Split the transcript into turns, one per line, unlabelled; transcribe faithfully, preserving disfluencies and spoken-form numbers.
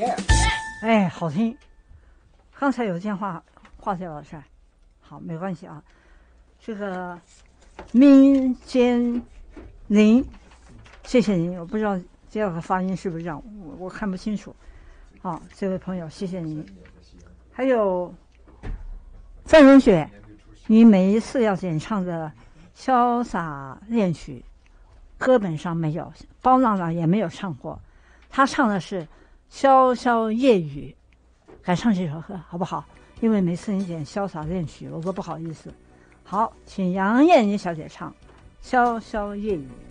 见。
哎，好听。刚才有电话挂掉了是吧？好，没关系啊。这个民间林，谢谢您。我不知道第二个发音是不是这样，我我看不清楚。好，这位朋友，谢谢您。还有范荣雪，你每一次要演唱的《潇洒恋曲》，歌本上没有，包娜娜也没有唱过，她唱的是《潇潇夜雨》，改唱这首歌好不好？因为每次你点《潇洒恋曲》，我都不好意思。好，请杨艳妮小姐唱《潇潇夜雨》。